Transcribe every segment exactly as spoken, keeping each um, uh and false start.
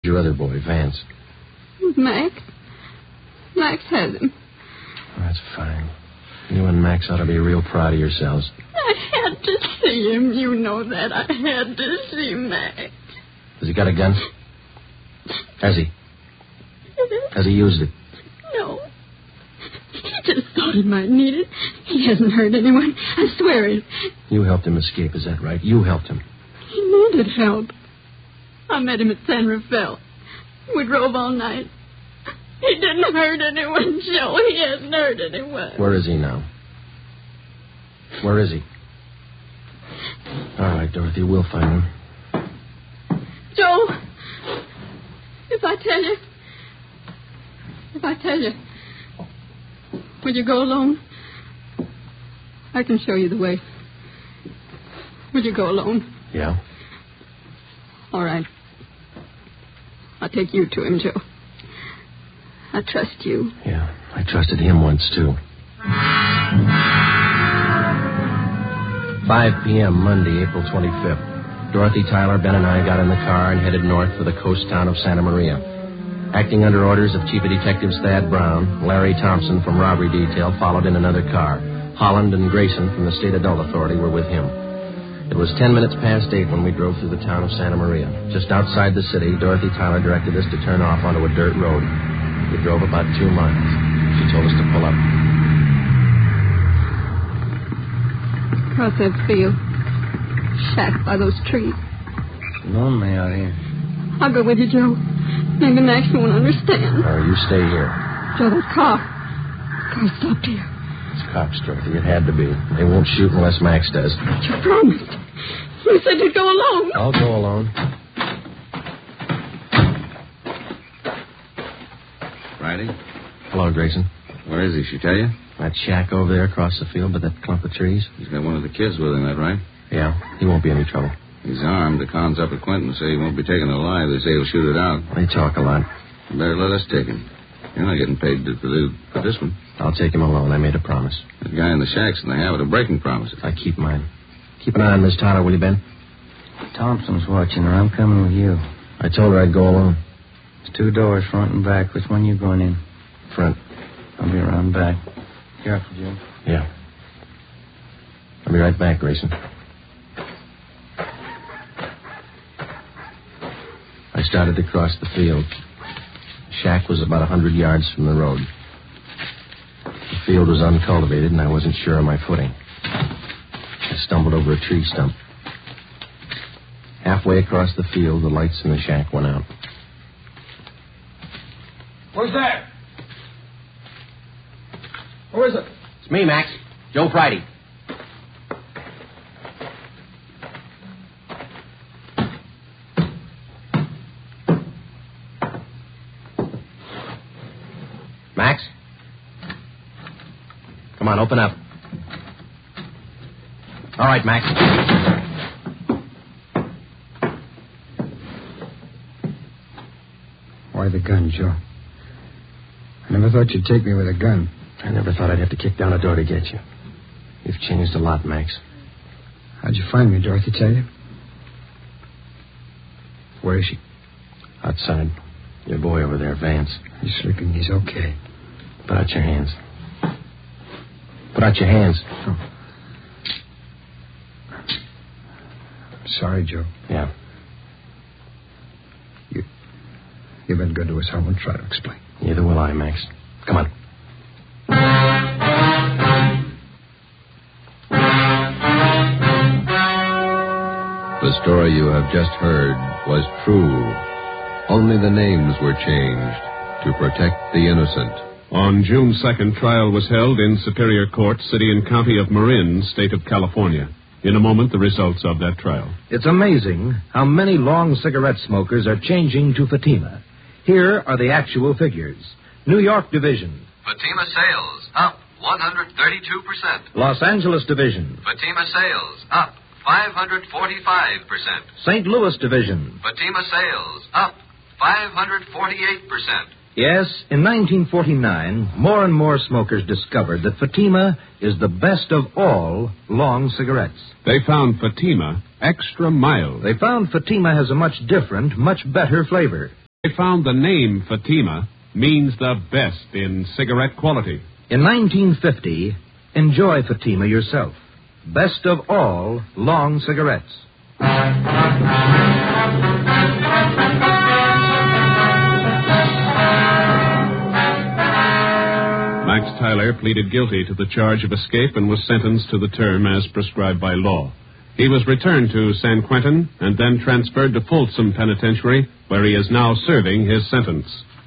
Your other boy, Vance. Max. Max has him. That's fine. You and Max ought to be real proud of yourselves. I had to see him. You know that. I had to see Max. Has he got a gun? Has he? Has he used it? No. He just thought he might need it. He hasn't hurt anyone. I swear it. You helped him escape, is that right? You helped him. He needed help. I met him at San Rafael. We drove all night. He didn't hurt anyone, Joe. He hasn't hurt anyone. Where is he now? Where is he? All right, Dorothy, we'll find him. Joe, if I tell you, if I tell you, will you go alone? I can show you the way. Will you go alone? Yeah. All right. I'll take you to him, Joe. I trust you. Yeah, I trusted him once, too. five p.m., Monday, April twenty-fifth. Dorothy, Tyler, Ben, and I got in the car and headed north for the coast town of Santa Maria. Acting under orders of Chief of Detectives Thad Brown, Larry Thompson from Robbery Detail followed in another car. Holland and Grayson from the State Adult Authority were with him. It was ten minutes past eight when we drove through the town of Santa Maria. Just outside the city, Dorothy Tyler directed us to turn off onto a dirt road. We drove about two miles. She told us to pull up. Across that field. Shack by those trees. Lonely out here. I'll go with you, Joe. Maybe Max won't understand. Or you stay here. Joe, that car. The car stopped here. It's cops, Dorothy. It had to be. They won't shoot unless Max does. But you promised. You said you'd go alone. I'll go alone. Friday? Hello, Grayson. Where is he? She tell you? That shack over there across the field by that clump of trees. He's got one of the kids with him, that right? Yeah, he won't be any trouble. He's armed. The cons up at Quentin say he won't be taken alive. They say he'll shoot it out. They talk a lot. You better let us take him. You're not getting paid to, to, for this one. I'll take him alone. I made a promise. That guy in the shack's in the habit of breaking promises. I keep mine. Keep an eye on Miss Tyler, will you, Ben? Thompson's watching her. I'm coming with you. I told her I'd go alone. There's two doors, front and back. Which one you going in? Front. I'll be around back. Careful, Jim. Yeah. I'll be right back, Grayson. I started to cross the field. The shack was about a hundred yards from the road. The field was uncultivated, and I wasn't sure of my footing. I stumbled over a tree stump. Halfway across the field, the lights in the shack went out. Who's there? Who is it? It's me, Max. Joe Friday. Max? Come on, open up. All right, Max. Why the gun, Joe? I never thought you'd take me with a gun. I never thought I'd have to kick down a door to get you. You've changed a lot, Max. How'd you find me, Dorothy tell you? Where is she? Outside. Your boy over there, Vance. He's sleeping. He's okay. Put out your hands. Put out your hands. Oh. I'm sorry, Joe. Yeah. You, you've been good to us. I won't try to explain. Neither will I, Max. Come on. The story you have just heard was true. Only the names were changed to protect the innocent. On June second, trial was held in Superior Court, City and County of Marin, State of California. In a moment, the results of that trial. It's amazing how many long cigarette smokers are changing to Fatima. Here are the actual figures. New York Division. Fatima sales up one hundred thirty-two percent. Los Angeles Division. Fatima sales up five hundred forty-five percent. Saint Louis Division. Fatima sales up five hundred forty-eight percent. Yes, in nineteen forty-nine, more and more smokers discovered that Fatima is the best of all long cigarettes. They found Fatima extra mild. They found Fatima has a much different, much better flavor. They found the name Fatima means the best in cigarette quality. In nineteen fifty, enjoy Fatima yourself. Best of all long cigarettes. Max Tyler pleaded guilty to the charge of escape and was sentenced to the term as prescribed by law. He was returned to San Quentin and then transferred to Folsom Penitentiary, where he is now serving his sentence.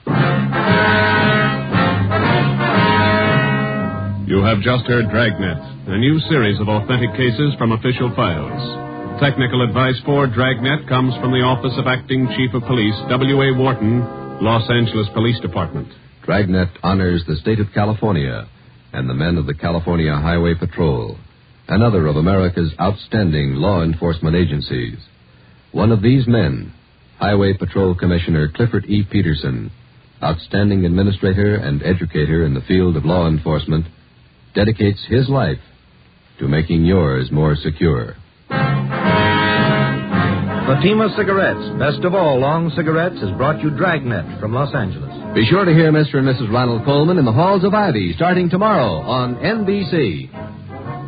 You have just heard Dragnet, a new series of authentic cases from official files. Technical advice for Dragnet comes from the Office of Acting Chief of Police, W A Wharton, Los Angeles Police Department. Dragnet honors the state of California and the men of the California Highway Patrol, another of America's outstanding law enforcement agencies. One of these men, Highway Patrol Commissioner Clifford E. Peterson, outstanding administrator and educator in the field of law enforcement, dedicates his life to making yours more secure. Fatima Cigarettes, best of all long cigarettes, has brought you Dragnet from Los Angeles. Be sure to hear Mister and Missus Ronald Coleman in the Halls of Ivy starting tomorrow on N B C.